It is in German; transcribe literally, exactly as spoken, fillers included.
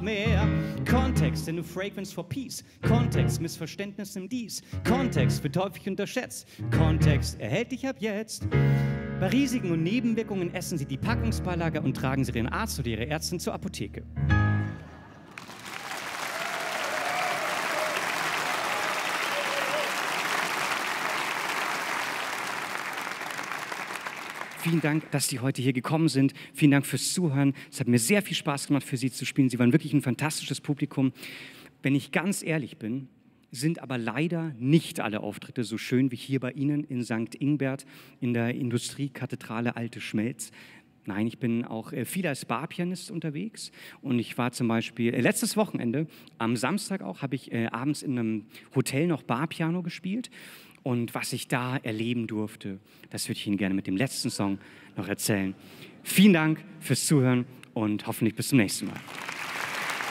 mehr. Kontext, eine Fragrance for Peace. Kontext, Missverständnis im Dies. Kontext wird häufig unterschätzt. Kontext erhält dich ab jetzt. Bei Risiken und Nebenwirkungen essen Sie die Packungsbeilage und tragen Sie Ihren Arzt oder Ihre Ärztin zur Apotheke. Vielen Dank, dass Sie heute hier gekommen sind. Vielen Dank fürs Zuhören. Es hat mir sehr viel Spaß gemacht, für Sie zu spielen. Sie waren wirklich ein fantastisches Publikum. Wenn ich ganz ehrlich bin, sind aber leider nicht alle Auftritte so schön wie hier bei Ihnen in Sankt Ingbert in der Industriekathedrale Alte Schmelz. Nein, ich bin auch viel als Barpianist unterwegs und ich war zum Beispiel äh, letztes Wochenende, am Samstag auch, habe ich äh, abends in einem Hotel noch Barpiano gespielt. Und was ich da erleben durfte, das würde ich Ihnen gerne mit dem letzten Song noch erzählen. Vielen Dank fürs Zuhören und hoffentlich bis zum nächsten Mal.